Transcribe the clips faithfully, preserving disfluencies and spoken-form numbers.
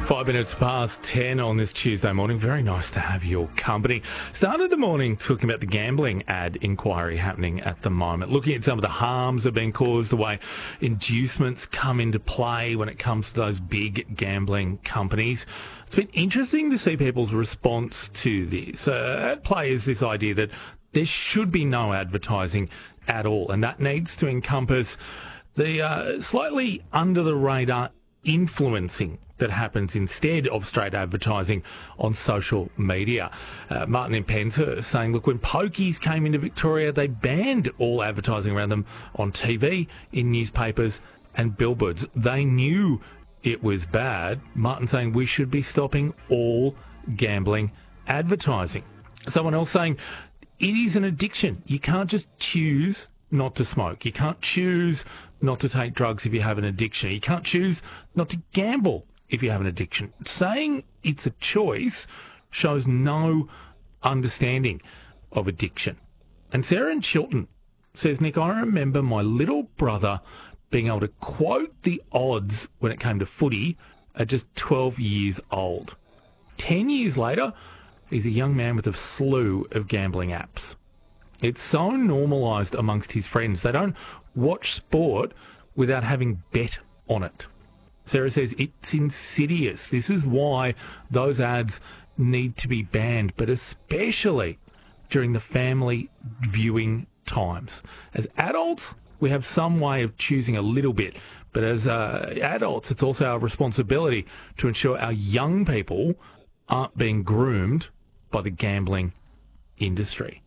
Five minutes past ten on this Tuesday morning. Very nice to have your company. Started the morning talking about the gambling ad inquiry happening at the moment, looking at some of the harms that have been caused, the way inducements come into play when it comes to those big gambling companies. It's been interesting to see people's response to this. Uh, at play is this idea that there should be no advertising at all, and that needs to encompass the uh, slightly under-the-radar influencing that happens instead of straight advertising on social media. Uh, Martin in Penshurst saying, look, when pokies came into Victoria, they banned all advertising around them on T V, in newspapers and billboards. They knew it was bad. Martin saying we should be stopping all gambling advertising. Someone else saying it is an addiction. You can't just choose not to smoke. You can't choose not to take drugs if you have an addiction. You can't choose not to gamble if you have an addiction. Saying it's a choice shows no understanding of addiction. And Sarah in Chiltern says, Nick, I remember my little brother being able to quote the odds when it came to footy at just twelve years old. Ten years later, he's a young man with a slew of gambling apps. It's so normalised amongst his friends. They don't watch sport without having bet on it. Sarah says it's insidious. This is why those ads need to be banned, but especially during the family viewing times. As adults, we have some way of choosing a little bit, but as uh, adults, it's also our responsibility to ensure our young people aren't being groomed by the gambling industry.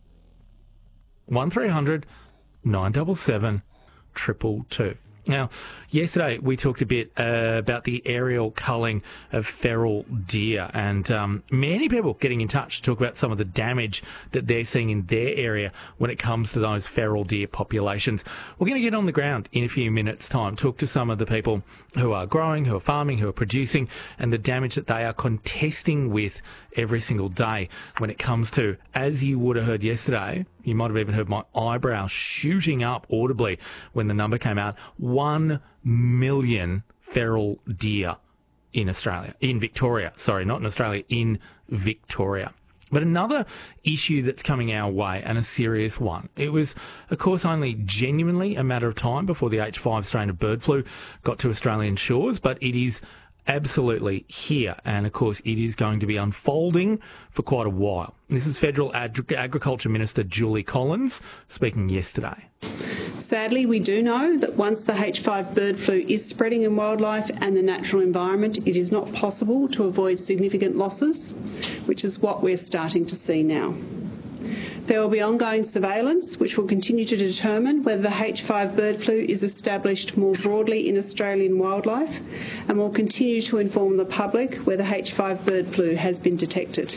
one three hundred nine seven seven two two two. Now, yesterday we talked a bit uh, about the aerial culling of feral deer, and um, many people getting in touch to talk about some of the damage that they're seeing in their area when it comes to those feral deer populations. We're going to get on the ground in a few minutes' time, talk to some of the people who are growing, who are farming, who are producing, and the damage that they are contesting with every single day when it comes to, as you would have heard yesterday, you might have even heard my eyebrows shooting up audibly when the number came out, one million feral deer in Australia, in Victoria, sorry, not in Australia, in Victoria. But another issue that's coming our way, and a serious one, it was, of course, only genuinely a matter of time before the H five strain of bird flu got to Australian shores, but it is absolutely here, and of course it is going to be unfolding for quite a while. This is Federal Ag- Agriculture Minister Julie Collins speaking yesterday. Sadly, we do know that once the H five bird flu is spreading in wildlife and the natural environment, it is not possible to avoid significant losses, which is what we're starting to see now. There will be ongoing surveillance which will continue to determine whether the H five bird flu is established more broadly in Australian wildlife, and will continue to inform the public where the H five bird flu has been detected.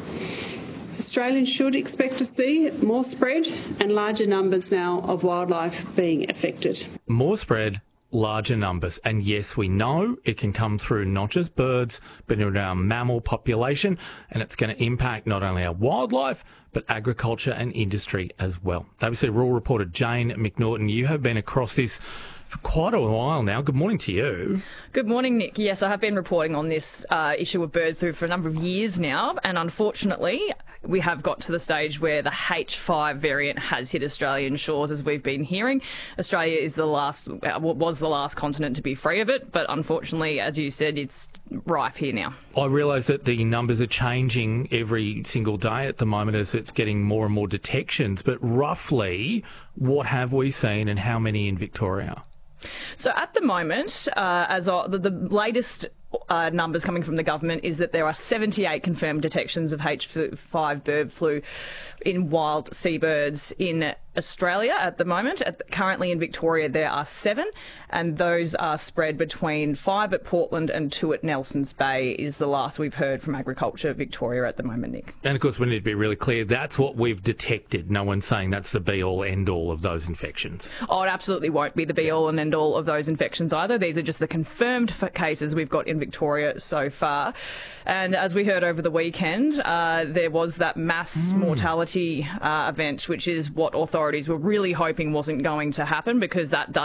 Australians should expect to see more spread and larger numbers now of wildlife being affected. More spread, larger numbers. And yes, we know it can come through not just birds, but in our mammal population, and it's going to impact not only our wildlife, but agriculture and industry as well. A B C Rural reporter Jane McNaughton, you have been across this for quite a while now. Good morning to you. Good morning, Nick. Yes, I have been reporting on this uh, issue of bird flu for a number of years now, and unfortunately we have got to the stage where the H five variant has hit Australian shores, as we've been hearing. Australia is the last, uh, was the last continent to be free of it, but unfortunately, as you said, it's rife here now. I realise that the numbers are changing every single day at the moment as it's getting more and more detections, but roughly what have we seen and how many in Victoria? So at the moment, uh, as of, the, the latest uh, numbers coming from the government is that there are seventy-eight confirmed detections of H five bird flu in wild seabirds in Australia at the moment. At, currently in Victoria there are seven, and those are spread between five at Portland and two at Nelsons Bay is the last we've heard from Agriculture Victoria at the moment, Nick. And of course we need to be really clear, that's what we've detected. No one's saying that's the be-all, end-all of those infections. Oh, it absolutely won't be the be-all and end-all of those infections either. These are just the confirmed cases we've got in Victoria so far. And as we heard over the weekend, uh, there was that mass mm. mortality uh, event, which is what authorities were really hoping wasn't going to happen, because that does